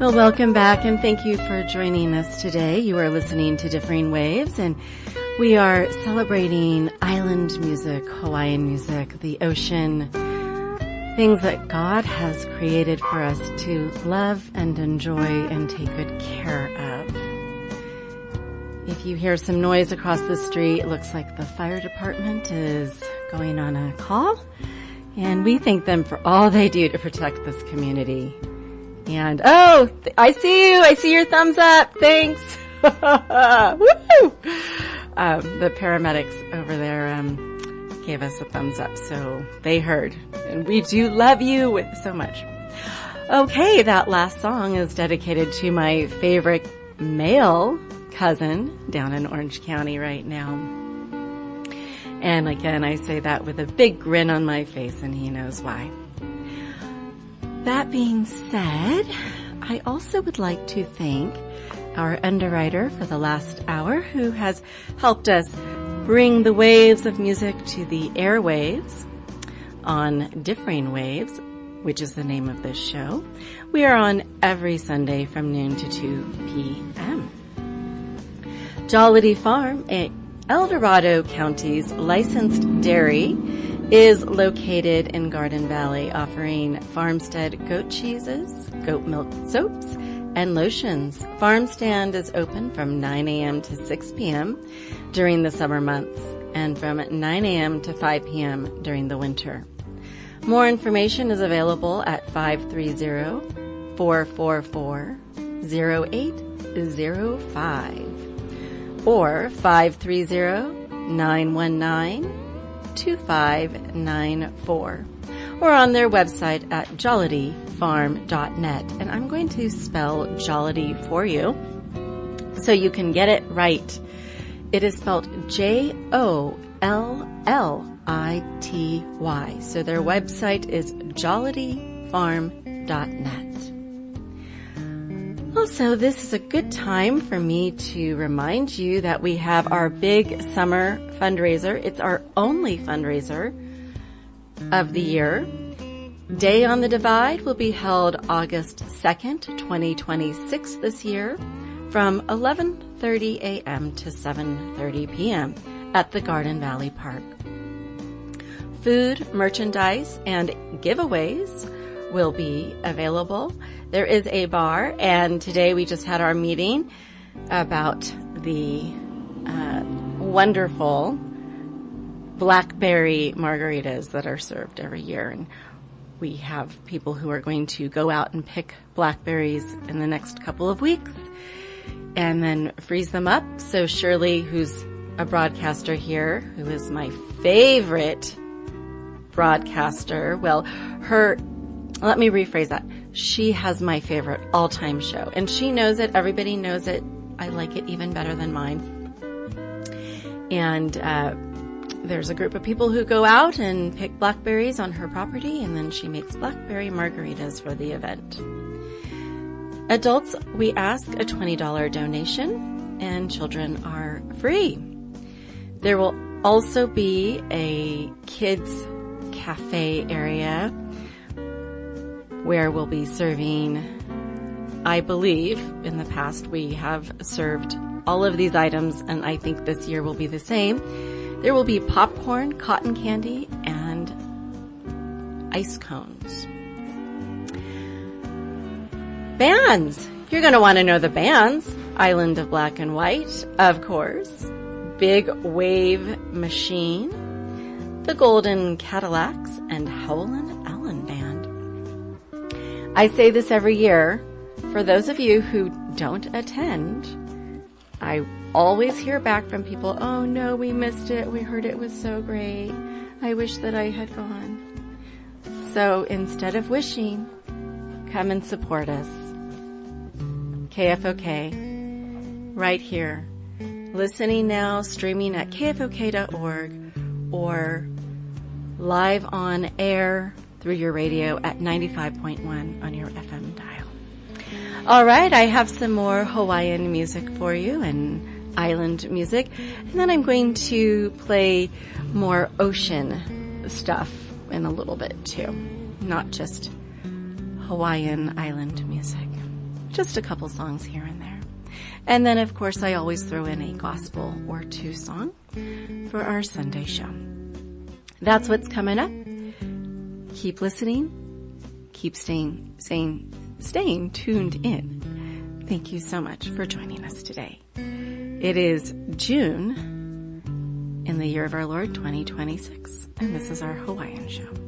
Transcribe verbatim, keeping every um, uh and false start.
Well, welcome back and thank you for joining us today. You are listening to Differing Waves and we are celebrating island music, Hawaiian music, the ocean, things that God has created for us to love and enjoy and take good care of. If you hear some noise across the street, it looks like the fire department is going on a call, and we thank them for all they do to protect this community. And, oh, I see you. I see your thumbs up. Thanks. Woo! Um, the paramedics over there um, gave us a thumbs up, so they heard. And we do love you so much. Okay, that last song is dedicated to my favorite male cousin down in Orange County right now. And again, I say that with a big grin on my face, and he knows why. That being said, I also would like to thank our underwriter for the last hour who has helped us bring the waves of music to the airwaves on Differing Waves, which is the name of this show. We are on every Sunday from noon to two p.m. Jollity Farm, El Dorado County's licensed dairy, is located in Garden Valley, offering farmstead goat cheeses, goat milk soaps, and lotions. Farm stand is open from nine a.m. to six p.m. during the summer months and from nine a.m. to five p.m. during the winter. More information is available at five three zero, four four four, zero eight zero five or five three zero, nine one nine, two five nine four or on their website at jollity farm dot net. And I'm going to spell Jollity for you so you can get it right. It is spelled J O L L I T Y. So their website is jollity farm dot net. Also, this is a good time for me to remind you that we have our big summer fundraiser. It's our only fundraiser of the year. Day on the Divide will be held August second, twenty twenty-six this year from eleven thirty a.m. to seven thirty p.m. at the Garden Valley Park. Food, merchandise, and giveaways will be available. There is a bar, and today we just had our meeting about the uh, wonderful blackberry margaritas that are served every year. And we have people who are going to go out and pick blackberries in the next couple of weeks and then freeze them up. So Shirley, who's a broadcaster here, who is my favorite broadcaster, well, her, let me rephrase that. She has my favorite all-time show, and she knows it. Everybody knows it. I like it even better than mine. And uh there's a group of people who go out and pick blackberries on her property, and then she makes blackberry margaritas for the event. Adults, we ask a twenty dollars donation, and children are free. There will also be a kids cafe area where we'll be serving, I believe, in the past we have served all of these items, and I think this year will be the same. There will be popcorn, cotton candy, and ice cones. Bands. You're going to want to know the bands. Island of Black and White, of course. Big Wave Machine. The Golden Cadillacs, and Howlin' Allen Band. I say this every year. For those of you who don't attend, I always hear back from people, oh no, we missed it. We heard it was so great. I wish that I had gone. So instead of wishing, come and support us. K F O K, right here. Listening now, streaming at K F O K dot org or live on air through your radio at ninety-five point one on your F M dial. All right, I have some more Hawaiian music for you and island music, and then I'm going to play more ocean stuff in a little bit too, not just Hawaiian island music. just a couple songs here and there. And then, of course, I always throw in a gospel or two song for our Sunday show. That's what's coming up. Keep listening. Keep staying, staying, staying tuned in. Thank you so much for joining us today. It is June in the year of our Lord twenty twenty-six, and this is our Hawaiian show.